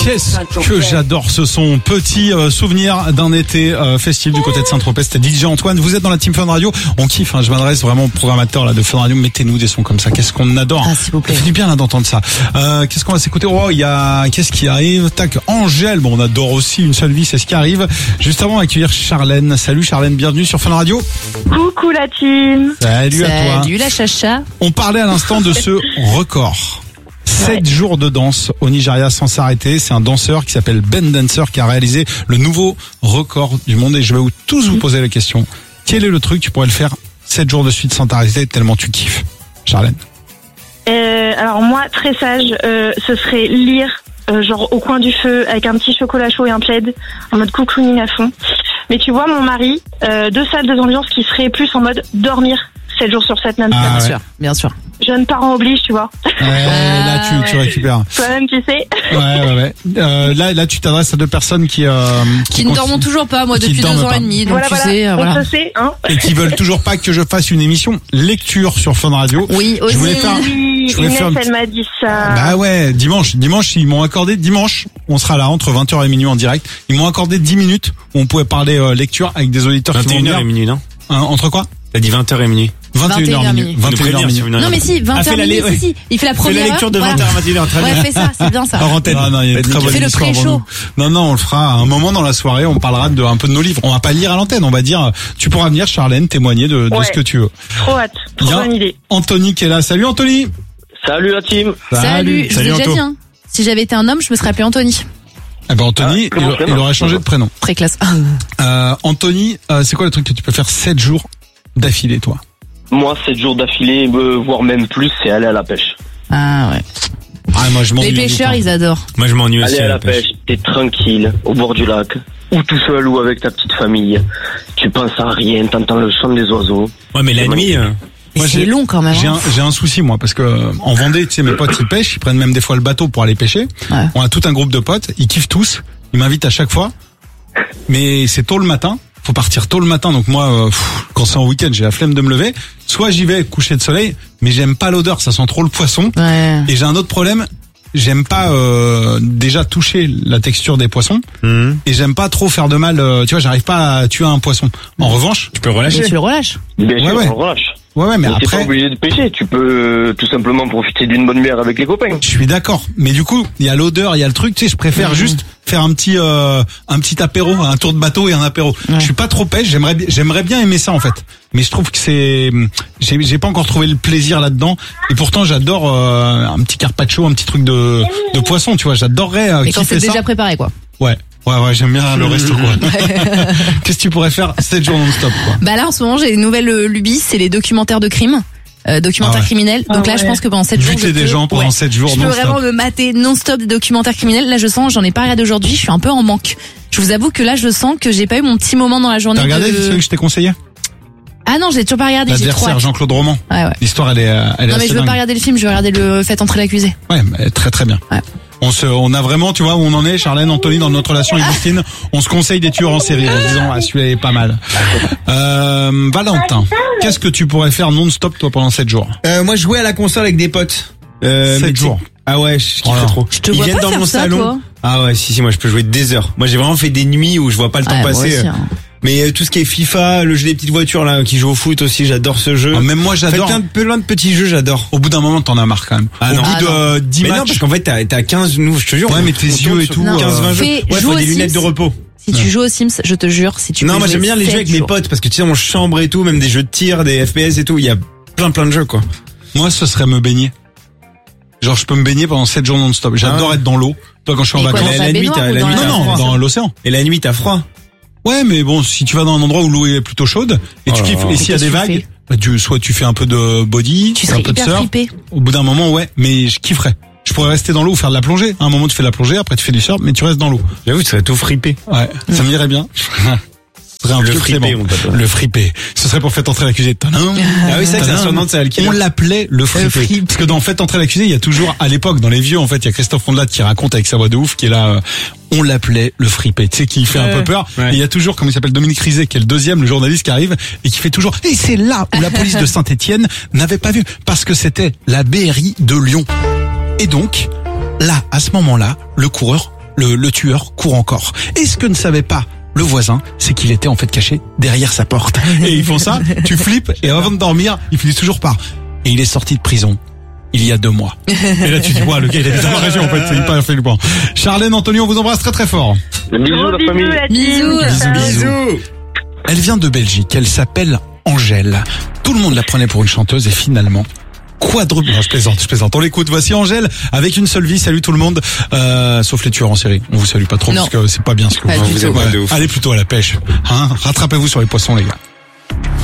Qu'est-ce que j'adore ce son. Petit souvenir d'un été festif du côté de Saint-Tropez. C'était DJ Antoine. Vous êtes dans la Team Fun Radio. On kiffe, hein. Je m'adresse vraiment aux programmateurs là, de Fun Radio. Mettez-nous des sons comme ça. Qu'est-ce qu'on adore. Ah, s'il vous plaît. Ça fait du bien là, d'entendre ça. Qu'est-ce qu'on va s'écouter? Oh, il y a, qu'est-ce qui arrive? Tac, Angèle. Bon, on adore aussi Une seule vie, c'est ce qui arrive. Juste avant, on va accueillir Charlène. Salut Charlène, bienvenue sur Fun Radio. Coucou la team. Salut à toi. Salut la chacha. On parlait à l'instant de ce record. 7 jours de danse au Nigeria sans s'arrêter. C'est un danseur qui s'appelle Ben Dancer qui a réalisé le nouveau record du monde. Et je vais tous vous poser la question. Quel est le truc, tu pourrais le faire 7 jours de suite sans t'arrêter tellement tu kiffes? Charlène. Alors moi, très sage, ce serait lire, genre au coin du feu, avec un petit chocolat chaud et un plaid, en mode cocooning à fond. Mais tu vois, mon mari, 2 salles, 2 ambiances qui seraient plus en mode dormir 7 jours sur 7 non-stop. Ah, Bien ouais. sûr, bien sûr. Jeunes parents obligent, tu vois. Là, tu récupères. Toi-même, tu sais. Ouais. Là, tu t'adresses à 2 personnes qui ne dorment toujours pas, moi, qui depuis 2 dorment ans pas. et demi. Donc Voilà, tu voilà. sais, On voilà. se sait, hein. et qui veulent toujours pas que je fasse une émission lecture sur Fun Radio. Oui, aussi. Je voulais faire. Oui, Je voulais Inès, faire une elle m'a dit ça. Bah ouais, dimanche, ils m'ont accordé dimanche. On sera là entre 20h et minuit en direct. Ils m'ont accordé 10 minutes où on pouvait parler lecture avec des auditeurs qui vont 21h venir. et minuit, non? Entre quoi? T'as dit 20h et minuit. 21h minuit. 21h minuit. Non, mais si, 20h minuit, si. Il fait la Fais première la lecture de heure, 20h à 21h, très Ouais, bien. fais ça, c'est bien ça. Hors antenne. Non, il y a une très bonne Fais le histoire pré-show. pour nous. Non, on le fera à un moment dans la soirée. On parlera un peu de nos livres. On va pas lire à l'antenne. On va dire, tu pourras venir, Charlène, témoigner de Ouais. ce que tu veux. Trop hâte. Trop Il y a bonne idée. Anthony qui est là. Salut Anthony. Salut la team. Salut, je vous ai déjà Anto. dit, hein. Si j'avais été un homme, je me serais appelé Anthony. Eh ben Anthony, il aurait changé de prénom. Très classe. Anthony, c'est quoi le truc que tu peux faire 7 jours d'affilée, toi? Moi, 7 jours d'affilée, voire même plus, c'est aller à la pêche. Ah ouais. Ah, moi je m'ennuie. Les pêcheurs, ils adorent. Moi, je m'ennuie aussi. Aller à la pêche, t'es tranquille, au bord du lac, ou tout seul, ou avec ta petite famille. Tu penses à rien, t'entends le chant des oiseaux. Ouais, mais la nuit, Mais Moi, c'est long quand même. hein. J'ai un souci moi parce que en Vendée, tu sais, mes potes ils pêchent, ils prennent même des fois le bateau pour aller pêcher. Ouais. On a tout un groupe de potes, ils kiffent tous, ils m'invitent à chaque fois. Mais c'est tôt le matin, faut partir tôt le matin. Donc moi, quand c'est en week-end, j'ai la flemme de me lever. Soit j'y vais coucher de soleil, mais j'aime pas l'odeur, ça sent trop le poisson. Ouais. Et j'ai un autre problème, j'aime pas déjà toucher la texture des poissons et j'aime pas trop faire de mal. Tu vois, j'arrive pas à tuer un poisson. En revanche, tu peux Mais relâcher. tu le relâches. Bien sûr, ouais. on relâche. ouais, mais Mais t'es pas après. obligé de pêcher, tu peux tout simplement profiter d'une bonne bière avec les copains. Je suis d'accord, mais du coup, il y a l'odeur, il y a le truc, tu sais, je préfère juste faire un petit apéro, un tour de bateau et un apéro. Ouais. Je suis pas trop pêche, j'aimerais bien aimer ça en fait. Mais je trouve que j'ai pas encore trouvé le plaisir là-dedans et pourtant j'adore un petit carpaccio, un petit truc de poisson, tu vois, j'adorerais Et quand kiffer c'est ça. déjà préparé, quoi. Ouais, j'aime bien le resto quoi. Qu'est-ce que tu pourrais faire 7 jours non-stop quoi? Bah là, en ce moment, j'ai une nouvelle lubie, c'est les documentaires de crime. Documentaires Ah ouais. criminels. Donc là, je pense que pendant 7 jours. Buter je des peux- gens pendant 7 jours Je peux non-stop. vraiment me mater non-stop des documentaires criminels. Là, je sens, j'en ai pas regardé aujourd'hui, je suis un peu en manque. Je vous avoue que là, je sens que j'ai pas eu mon petit moment dans la journée. T'as regardé celui que je t'ai conseillé? Ah non, j'ai toujours pas regardé, j'ai trop L'adversaire hâte. Jean-Claude Roman. Ouais. L'histoire elle est Non, mais assez je veux dingue. pas regarder le film, je veux regarder le Faites entrer l'accusé. Ouais, mais très très bien. Ouais. On a vraiment, tu vois, où on en est, Charlène, Anthony, dans notre relation avec Christine, on se conseille des tueurs en série en se disant, ah, celui-là est pas mal. Valentin, qu'est-ce que tu pourrais faire non-stop, toi, pendant 7 jours? Moi, jouer à la console avec des potes. 7 jours. Ah ouais, je kiffe Voilà. trop. Je te Ils vois viennent pas dans faire mon ça, salon. toi. Ah ouais, si, moi je peux jouer des heures. Moi j'ai vraiment fait des nuits où je vois pas le temps Ouais, moi passer. aussi, hein. Mais tout ce qui est FIFA, le jeu des petites voitures là, qui joue au foot aussi, j'adore ce jeu. Ah, même moi, j'adore. Faites plein de petits jeux, j'adore. Au bout d'un moment, t'en as marre quand même. Ah Au non. bout Ah de 10 Mais non, matchs. parce qu'en fait t'as 15, nous, je te jure. Ouais, mais tes on yeux tourne et sur tout, 15-20 jeux. Fais- Ouais, joue faut des aux lunettes de Sims. repos. Si tu joues aux Sims, je te jure, si tu Non, peux moi jouer j'aime bien les jeux 7 avec mes jours. potes, parce que tu sais, on chambre et tout, même des jeux de tir, des FPS et tout, il y a plein de jeux quoi. Moi, ce serait me baigner. Genre, je peux me baigner pendant 7 jours non-stop. J'adore Ah ouais. être dans l'eau. Toi, quand je suis en Et quoi, vacances. dans la ta nuit, baignoire t'as- ou la dans nuit, la- t'as Non, froid. dans l'océan. Et la nuit t'as froid. Ouais, mais bon, si tu vas dans un endroit où l'eau est plutôt chaude et tu Oh là kiffes, là. et s'il y a Qu'est-ce des que tu vagues, fais bah, soit tu fais un peu de body, Tu un serais peu de hyper surf. flippé. Au bout d'un moment, ouais, mais je kifferais. Je pourrais rester dans l'eau ou faire de la plongée. À un moment, tu fais de la plongée, après tu fais du surf, mais tu restes dans l'eau. J'avoue, tu serais tout fripé. Ouais, ça me irait bien. Ce serait un Le truc fripé, clément. mon pote. Le fripé. Ce serait pour Faites entrer l'accusé. Tadam. Ah oui, c'est vrai que c'est un Tadam. surnom de serial killer. On l'appelait le fripé. fripé. Parce que dans Faites entrer l'accusé, il y a toujours, à l'époque, dans les vieux, en fait, il y a Christophe Rondelat qui raconte avec sa voix de ouf, qui est là, on l'appelait le fripé. Tu sais, qui fait un peu peur. Ouais. Et il y a toujours, comme il s'appelle, Dominique Rizet, qui est le deuxième, le journaliste qui arrive, et qui fait toujours, et c'est là où la police de Saint-Étienne n'avait pas vu. Parce que c'était la BRI de Lyon. Et donc, là, à ce moment-là, le coureur le tueur court encore. Et ce que ne savait pas le voisin, c'est qu'il était en fait caché derrière sa porte. Et ils font ça, tu flippes, et avant de dormir, ils finissent toujours par. Et il est sorti de prison il y a 2 mois. Et là tu dis, ouais, le gars il habite dans ma région en fait, c'est hyper flippant. Charlène, Anthony, on vous embrasse très très fort. Bisous la famille. la team. Bisous. Elle vient de Belgique, elle s'appelle Angèle. Tout le monde la prenait pour une chanteuse et finalement, quadruple. Non, je plaisante. On l'écoute. Voici Angèle avec Une seule vie. Salut tout le monde. Sauf les tueurs en série. On vous salue pas trop Non. parce que c'est pas bien ce que Pas du vous tout. Ouais, de ouf. Allez plutôt à la pêche. Hein, rattrapez-vous sur les poissons les gars.